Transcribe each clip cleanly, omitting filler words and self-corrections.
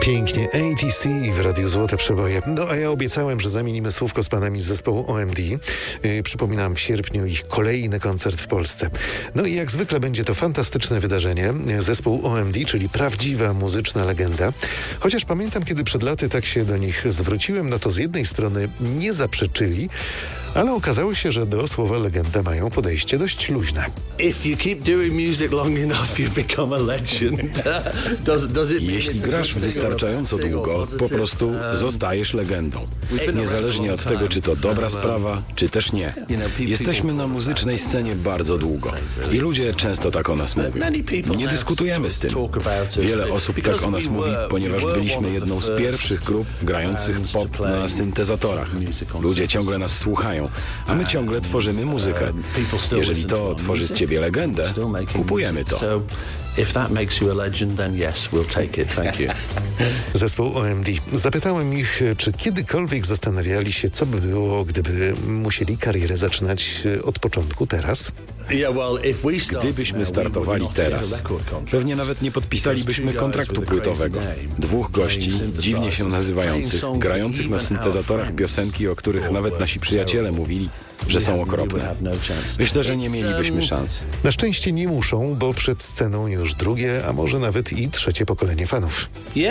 Pięknie, ATC w Radiu Złote Przeboje. No a ja obiecałem, że zamienimy słówko z panami z zespołu OMD. Przypominam, w sierpniu ich kolejny koncert w Polsce. No i jak zwykle będzie to fantastyczne wydarzenie. Zespół OMD, czyli prawdziwa muzyczna legenda. Chociaż pamiętam, kiedy przed laty tak się do nich zwróciłem, no to z jednej strony nie zaprzeczyli, ale okazało się, że do słowa legenda mają podejście dość luźne. Jeśli grasz wystarczająco długo, po prostu zostajesz legendą. Niezależnie od tego, czy to dobra sprawa, czy też nie. Jesteśmy na muzycznej scenie bardzo długo i ludzie często tak o nas mówią. Nie dyskutujemy z tym. Wiele osób tak o nas mówi, ponieważ byliśmy jedną z pierwszych grup grających pop na syntezatorach. Ludzie ciągle nas słuchają, a my ciągle tworzymy muzykę. Jeżeli to tworzy z ciebie legendę, kupujemy to. If that makes you a legend, then yes, we'll take it. Thank you. Zespół OMD. Zapytałem ich, czy kiedykolwiek zastanawiali się, co by było, gdyby musieli karierę zaczynać od początku teraz? Gdybyśmy startowali teraz, pewnie nawet nie podpisalibyśmy kontraktu płytowego. Dwóch gości, dziwnie się nazywających, grających na syntezatorach piosenki, o których nawet nasi przyjaciele mówili, że są okropne. Myślę, że nie mielibyśmy szans. Na szczęście nie muszą, bo przed sceną już drugie, a może nawet i trzecie pokolenie fanów.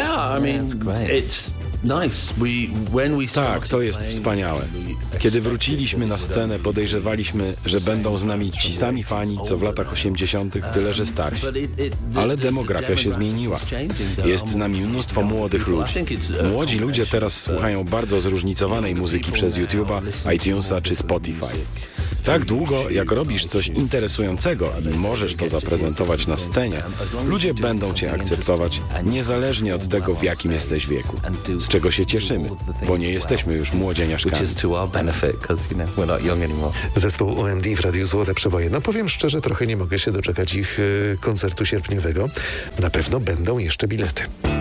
Tak, to jest wspaniałe. Kiedy wróciliśmy na scenę, podejrzewaliśmy, że będą z nami ci sami fani, co w latach 80., tyle że starsi. Ale demografia się zmieniła. Jest z nami mnóstwo młodych ludzi. Młodzi ludzie teraz słuchają bardzo zróżnicowanej muzyki przez YouTube'a, iTunesa czy Spotify. Tak długo, jak robisz coś interesującego i możesz to zaprezentować na scenie, ludzie będą cię akceptować, niezależnie od tego, w jakim jesteś wieku. Z czego się cieszymy, bo nie jesteśmy już młodzieniaszkami. Zespół OMD w Radiu Złote Przeboje. No powiem szczerze, trochę nie mogę się doczekać ich koncertu sierpniowego. Na pewno będą jeszcze bilety.